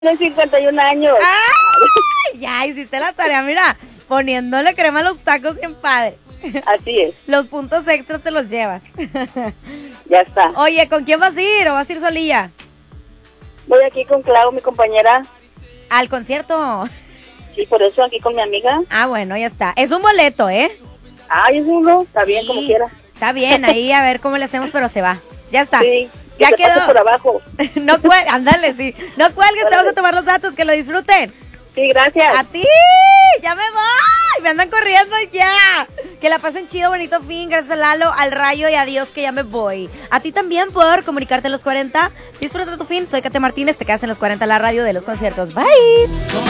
Tiene 51 años. ¡Ay! Ya hiciste la tarea, mira, poniéndole crema a los tacos bien padre. Así es, Los puntos extras te los llevas. ya está. Oye, ¿con quién vas a ir o vas a ir solilla? Voy aquí con Clau, mi compañera. Al concierto. Sí, por eso aquí con mi amiga. Ah, bueno, ya está. Es un boleto, ¿eh? Ay, es uno, está bien Sí, como quiera. Está bien, ahí a ver cómo le hacemos, pero se va. Ya está. Sí, Ya que se pase quedó. por abajo. No cuelgues, ándale, sí. No cuelgues, te vamos a tomar los datos, que lo disfruten. Sí, gracias. A ti, ya me voy. Me andan corriendo ya. Que la pasen chido, bonito fin. Gracias a Lalo, al Rayo y a Dios que ya me voy. A ti también por comunicarte en los 40. Disfruta tu fin. Soy Kate Martínez. Te quedas en los 40, la radio de los conciertos. Bye.